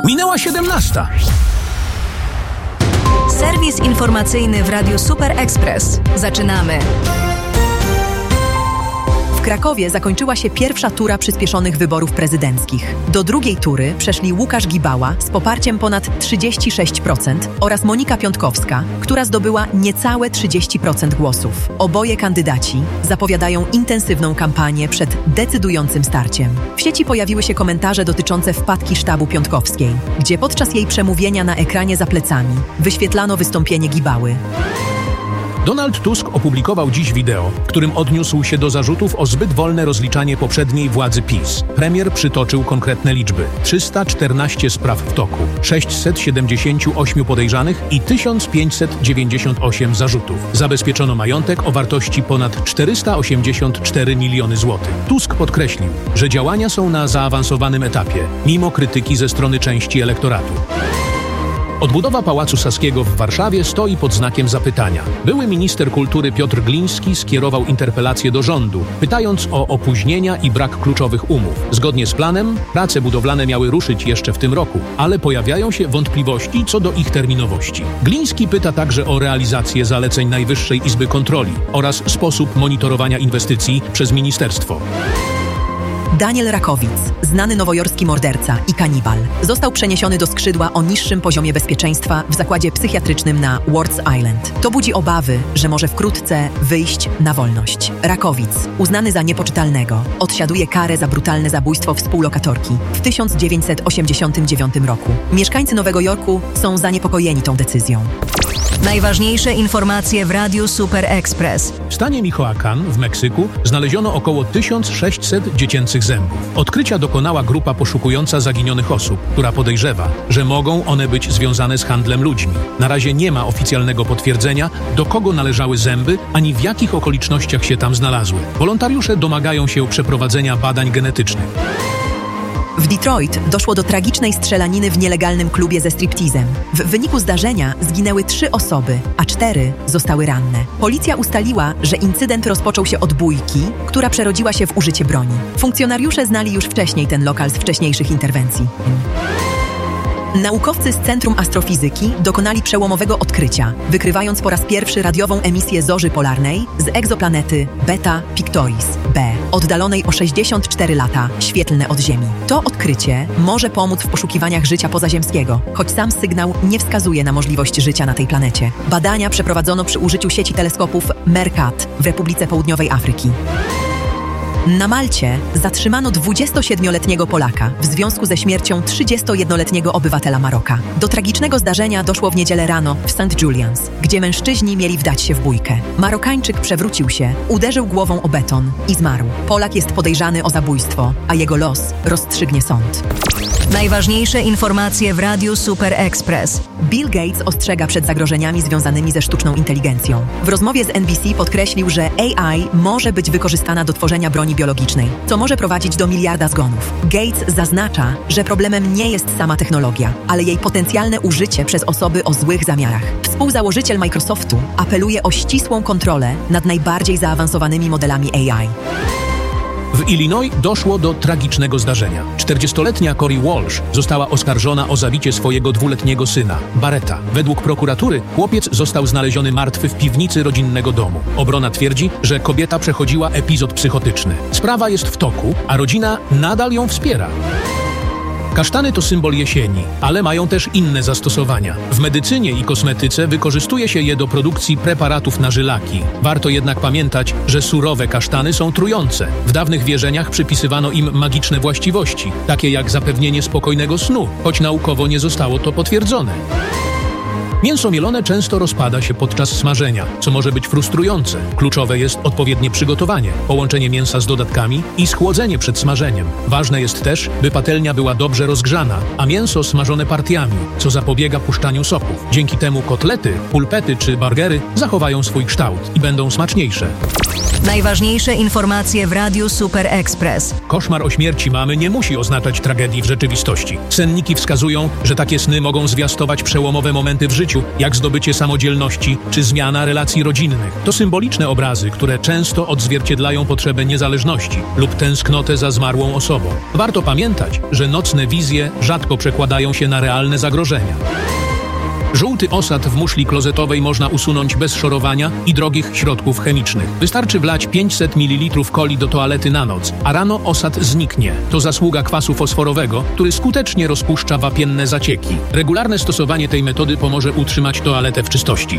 Minęła 17. Serwis informacyjny w Radiu Super Express. Zaczynamy. W Krakowie zakończyła się pierwsza tura przyspieszonych wyborów prezydenckich. Do drugiej tury przeszli Łukasz Gibała z poparciem ponad 36% oraz Monika Piątkowska, która zdobyła niecałe 30% głosów. Oboje kandydaci zapowiadają intensywną kampanię przed decydującym starciem. W sieci pojawiły się komentarze dotyczące wpadki sztabu Piątkowskiej, gdzie podczas jej przemówienia na ekranie za plecami wyświetlano wystąpienie Gibały. Donald Tusk opublikował dziś wideo, w którym odniósł się do zarzutów o zbyt wolne rozliczanie poprzedniej władzy PiS. Premier przytoczył konkretne liczby. 314 spraw w toku, 678 podejrzanych i 1598 zarzutów. Zabezpieczono majątek o wartości ponad 484 miliony złotych. Tusk podkreślił, że działania są na zaawansowanym etapie, mimo krytyki ze strony części elektoratu. Odbudowa Pałacu Saskiego w Warszawie stoi pod znakiem zapytania. Były minister kultury Piotr Gliński skierował interpelację do rządu, pytając o opóźnienia i brak kluczowych umów. Zgodnie z planem, prace budowlane miały ruszyć jeszcze w tym roku, ale pojawiają się wątpliwości co do ich terminowości. Gliński pyta także o realizację zaleceń Najwyższej Izby Kontroli oraz sposób monitorowania inwestycji przez ministerstwo. Daniel Rakowic, znany nowojorski morderca i kanibal, został przeniesiony do skrzydła o niższym poziomie bezpieczeństwa w zakładzie psychiatrycznym na Wards Island. To budzi obawy, że może wkrótce wyjść na wolność. Rakowic, uznany za niepoczytalnego, odsiaduje karę za brutalne zabójstwo współlokatorki w 1989 roku. Mieszkańcy Nowego Jorku są zaniepokojeni tą decyzją. Najważniejsze informacje w Radiu Super Express. W stanie Michoacán w Meksyku znaleziono około 1600 dziecięcych zębów. Odkrycia dokonała grupa poszukująca zaginionych osób, która podejrzewa, że mogą one być związane z handlem ludźmi. Na razie nie ma oficjalnego potwierdzenia, do kogo należały zęby, ani w jakich okolicznościach się tam znalazły. Wolontariusze domagają się przeprowadzenia badań genetycznych. W Detroit doszło do tragicznej strzelaniny w nielegalnym klubie ze striptizem. W wyniku zdarzenia zginęły 3 osoby, a 4 zostały ranne. Policja ustaliła, że incydent rozpoczął się od bójki, która przerodziła się w użycie broni. Funkcjonariusze znali już wcześniej ten lokal z wcześniejszych interwencji. Naukowcy z Centrum Astrofizyki dokonali przełomowego odkrycia, wykrywając po raz pierwszy radiową emisję zorzy polarnej z egzoplanety Beta Pictoris B, oddalonej o 64 lata świetlne od Ziemi. To odkrycie może pomóc w poszukiwaniach życia pozaziemskiego, choć sam sygnał nie wskazuje na możliwość życia na tej planecie. Badania przeprowadzono przy użyciu sieci teleskopów MERCAT w Republice Południowej Afryki. Na Malcie zatrzymano 27-letniego Polaka w związku ze śmiercią 31-letniego obywatela Maroka. Do tragicznego zdarzenia doszło w niedzielę rano w St. Julian's, gdzie mężczyźni mieli wdać się w bójkę. Marokańczyk przewrócił się, uderzył głową o beton i zmarł. Polak jest podejrzany o zabójstwo, a jego los rozstrzygnie sąd. Najważniejsze informacje w Radiu Super Express. Bill Gates ostrzega przed zagrożeniami związanymi ze sztuczną inteligencją. W rozmowie z NBC podkreślił, że AI może być wykorzystana do tworzenia broni biologicznej, co może prowadzić do miliarda zgonów. Gates zaznacza, że problemem nie jest sama technologia, ale jej potencjalne użycie przez osoby o złych zamiarach. Współzałożyciel Microsoftu apeluje o ścisłą kontrolę nad najbardziej zaawansowanymi modelami AI. W Illinois doszło do tragicznego zdarzenia. 40-letnia Corey Walsh została oskarżona o zabicie swojego 2-letniego syna, Barretta. Według prokuratury chłopiec został znaleziony martwy w piwnicy rodzinnego domu. Obrona twierdzi, że kobieta przechodziła epizod psychotyczny. Sprawa jest w toku, a rodzina nadal ją wspiera. Kasztany to symbol jesieni, ale mają też inne zastosowania. W medycynie i kosmetyce wykorzystuje się je do produkcji preparatów na żylaki. Warto jednak pamiętać, że surowe kasztany są trujące. W dawnych wierzeniach przypisywano im magiczne właściwości, takie jak zapewnienie spokojnego snu, choć naukowo nie zostało to potwierdzone. Mięso mielone często rozpada się podczas smażenia, co może być frustrujące. Kluczowe jest odpowiednie przygotowanie, połączenie mięsa z dodatkami i schłodzenie przed smażeniem. Ważne jest też, by patelnia była dobrze rozgrzana, a mięso smażone partiami, co zapobiega puszczaniu soków. Dzięki temu kotlety, pulpety czy burgery zachowają swój kształt i będą smaczniejsze. Najważniejsze informacje w Radiu Super Express. Koszmar o śmierci mamy nie musi oznaczać tragedii w rzeczywistości. Senniki wskazują, że takie sny mogą zwiastować przełomowe momenty w życiu. życiu, jak zdobycie samodzielności czy zmiana relacji rodzinnych. To symboliczne obrazy, które często odzwierciedlają potrzebę niezależności lub tęsknotę za zmarłą osobą. Warto pamiętać, że nocne wizje rzadko przekładają się na realne zagrożenia. Żółty osad w muszli klozetowej można usunąć bez szorowania i drogich środków chemicznych. Wystarczy wlać 500 ml coli do toalety na noc, a rano osad zniknie. To zasługa kwasu fosforowego, który skutecznie rozpuszcza wapienne zacieki. Regularne stosowanie tej metody pomoże utrzymać toaletę w czystości.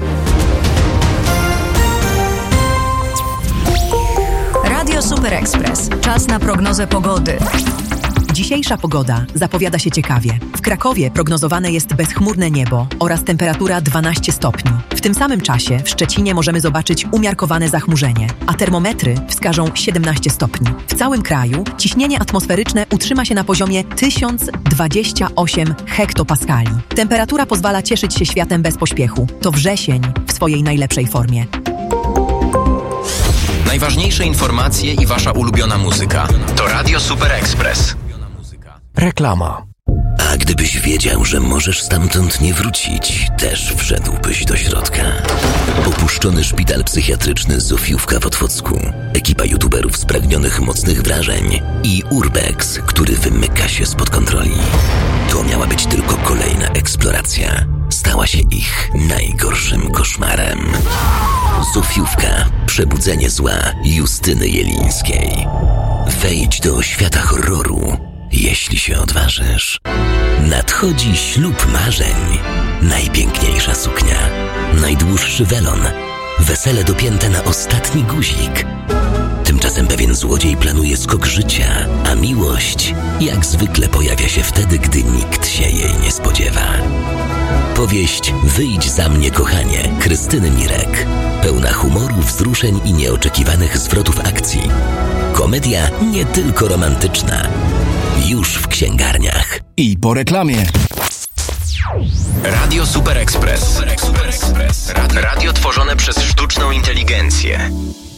Radio Super Express. Czas na prognozę pogody. Dzisiejsza pogoda zapowiada się ciekawie. W Krakowie prognozowane jest bezchmurne niebo oraz temperatura 12 stopni. W tym samym czasie w Szczecinie możemy zobaczyć umiarkowane zachmurzenie, a termometry wskażą 17 stopni. W całym kraju ciśnienie atmosferyczne utrzyma się na poziomie 1028 hektopaskali. Temperatura pozwala cieszyć się światem bez pośpiechu. To wrzesień w swojej najlepszej formie. Najważniejsze informacje i wasza ulubiona muzyka. To Radio Super Express. Reklama. A gdybyś wiedział, że możesz stamtąd nie wrócić, też wszedłbyś do środka. Opuszczony szpital psychiatryczny Zofiówka w Otwocku, ekipa youtuberów spragnionych mocnych wrażeń i Urbex, który wymyka się spod kontroli. To miała być tylko kolejna eksploracja. Stała się ich najgorszym koszmarem. Zofiówka. Przebudzenie zła Justyny Jelińskiej. Wejdź do świata horroru, jeśli się odważysz. Nadchodzi ślub marzeń. Najpiękniejsza suknia. Najdłuższy welon. Wesele dopięte na ostatni guzik. Tymczasem pewien złodziej planuje skok życia, a miłość jak zwykle pojawia się wtedy, gdy nikt się jej nie spodziewa. Powieść Wyjdź za mnie, kochanie Krystyny Mirek. Pełna humoru, wzruszeń i nieoczekiwanych zwrotów akcji. Komedia nie tylko romantyczna. Już w księgarniach. I po reklamie. Radio Super Express. Radio tworzone przez sztuczną inteligencję.